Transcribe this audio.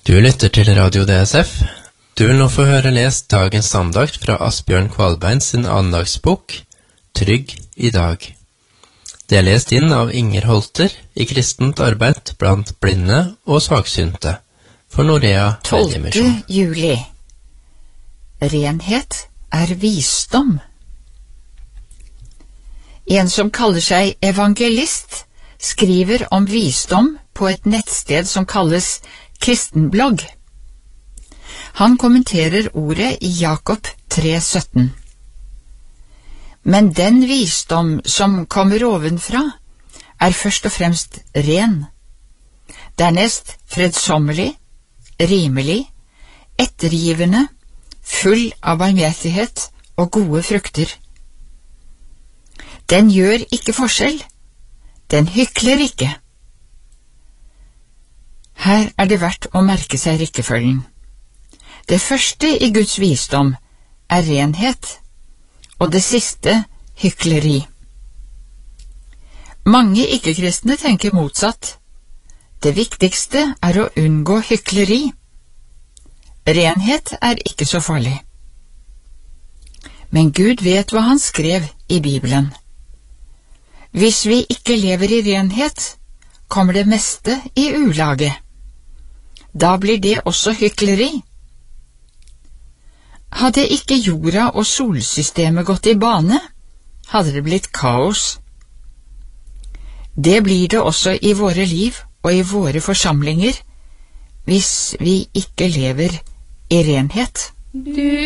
Du lytter til Radio DSF. Du vil nå få høre lest dagens andakt fra Asbjørn Kvalbein sin andagsbok, Trygg i dag. Det lest inn av Inger Holter i kristent arbeid blant blinde og svaksynte for Norea 12. juli. Renhet er visdom. En som kaller seg evangelist, skriver om visdom på et nettsted som kalles Kristenblogg. Han kommenterer ordet i Jakob 3,17. Men den visdom som kommer ovenfra, er først og fremst ren. Dernest fredsommelig, rimelig, ettergivende, full av barmhjertighet og gode frukter. Den gjør ikke forskjell. Den hykler ikke. Her er det verdt å merke seg rekkefølgen. Det første i Guds visdom er renhet, og det siste hykleri. Mange ikke-kristne tenker motsatt. Det viktigste er å unngå hykleri. Renhet er ikke så farlig. Men Gud vet hva han skrev i Bibelen. Hvis vi ikke lever i renhet, kommer det meste i ulage. Da blir det også hykleri. Hadde ikke jorda og solsystemet gått i bane, hadde det blitt kaos. Det blir det også i våre liv og i våre forsamlinger, hvis vi ikke lever i renhet.